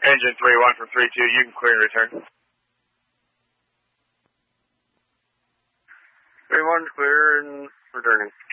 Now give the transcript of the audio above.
Engine 3-1 from 3-2, you can clear and return. 3-1 clear and returning.